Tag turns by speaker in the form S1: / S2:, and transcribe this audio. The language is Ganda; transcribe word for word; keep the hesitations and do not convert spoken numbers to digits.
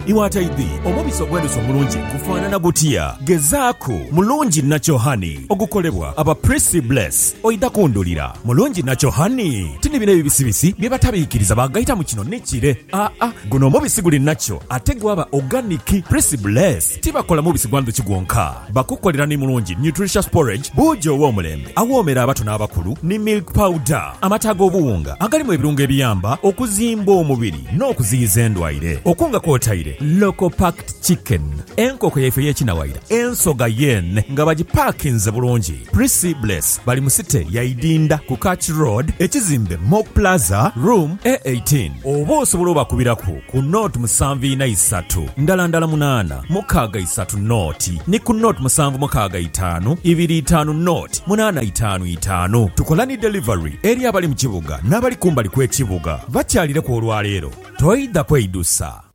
S1: iwataidhi omubisi ogwendusa omulungi gufaanana gutya gezaako mulungi Natural Honey ogukolebwa aba Prissy Bless oyita kundulira mulungi Natural Honey tinibina ebibisibisi bye batabiikiriza bagayita mu kino nekire aa ah, guno omubisi guli natural ate gwaba organic. Prissy Bless tibakola mubisi gwa nduki gwonka bakukolera ni mulungi nutritious porridge buugi ow'omulembe awoomera abato n'abakulu ni milk powder amata ag'obuwunga agalimu ebirungo ebiyamba okuzimba omubiri n'okuziyiza endwaire okunga kwotaire local packed chicken enkoko yaife y'ekinawayira ensoga yen nga bagipaakinze bulungi. Prissy Bless bali mu site ya Idinda ku Catch Road ekizimbe Mock Plaza room A eighteen oba osobola obakubirako ku note musanvu ina isatu ndala ndala munana mukaaga isatu noti ni ku note musanvu mukaaga itaano ibiri itaano note munana itaano itaano. Tukola ni delivery eri abali mu kibuga n'abali kumbali kw'ekibuga bakyalire ku olwaleero toyidda kweyidusa.